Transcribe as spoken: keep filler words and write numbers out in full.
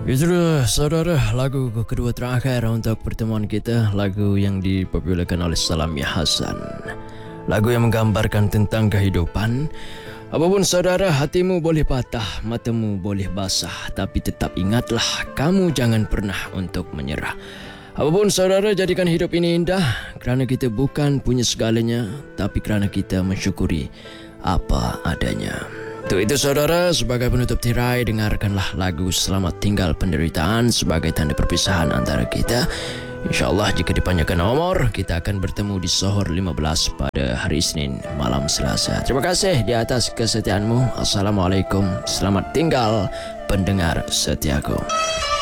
Itulah saudara lagu kedua terakhir untuk pertemuan kita, lagu yang dipopularkan oleh Salami Hasan. Lagu yang menggambarkan tentang kehidupan. Apapun saudara, hatimu boleh patah, matamu boleh basah, tapi tetap ingatlah, kamu jangan pernah untuk menyerah. Apapun saudara, jadikan hidup ini indah kerana kita bukan punya segalanya, tapi kerana kita mensyukuri apa adanya. Untuk itu saudara, sebagai penutup tirai, dengarkanlah lagu Selamat Tinggal Penderitaan sebagai tanda perpisahan antara kita. InsyaAllah jika dipanjangkan umur, kita akan bertemu di Sohor lima belas pada hari Isnin malam Selasa. Terima kasih di atas kesetiaanmu. Assalamualaikum. Selamat tinggal pendengar setiaku.